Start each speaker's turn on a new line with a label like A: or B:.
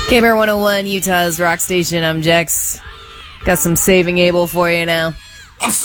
A: KBR 101, Utah's rock station. I'm Jex. Got some Saving Abel for you now.